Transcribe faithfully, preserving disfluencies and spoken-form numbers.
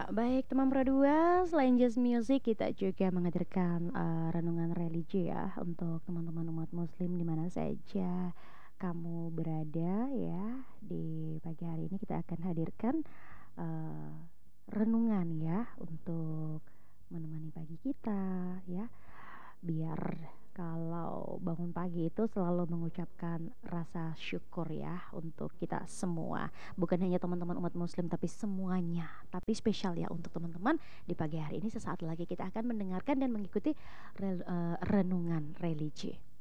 Ya, baik teman berdua, selain jazz music kita juga menghadirkan eh, renungan religi ya untuk teman-teman umat muslim di mana saja kamu berada ya. Di pagi hari ini kita akan hadirkan eh, renungan ya untuk menemani pagi kita ya. Biar kalau bangun pagi itu selalu mengucapkan rasa syukur ya untuk kita semua. Bukan hanya teman-teman umat muslim tapi semuanya. Tapi spesial ya untuk teman-teman di pagi hari ini sesaat lagi kita akan mendengarkan dan mengikuti rel- eh, renungan religi.